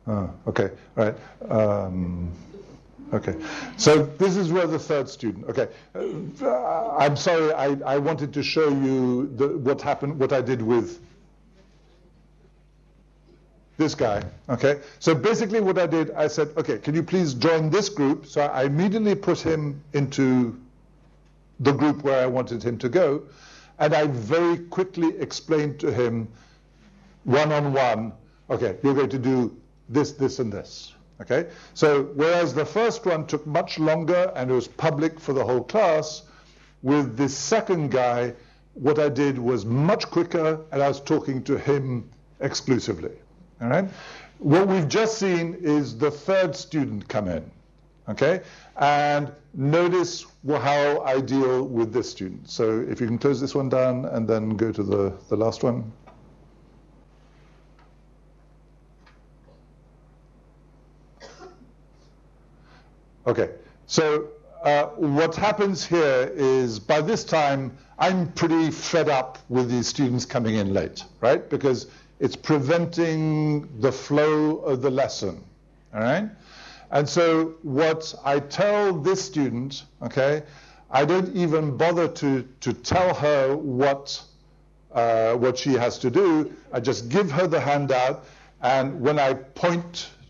Okay, all right. Okay, so this is where the third student. Okay, I'm sorry. I wanted to show you what happened, what I did with this guy. Okay, so basically what I did, I said, okay, can you please join this group? So I immediately put him into the group where I wanted him to go, and I very quickly explained to him one-on-one, okay, you're going to do this, this, and this. Okay, so whereas the first one took much longer and it was public for the whole class, with this second guy, what I did was much quicker, and I was talking to him exclusively. All right, what we've just seen is the third student come in. Okay, and notice how I deal with this student. So if you can close this one down and then go to the last one. Okay, so what happens here is by this time, I'm pretty fed up with these students coming in late, right? Because it's preventing the flow of the lesson, all right? And so what I tell this student, okay, I don't even bother to tell her what she has to do. I just give her the handout, and when I point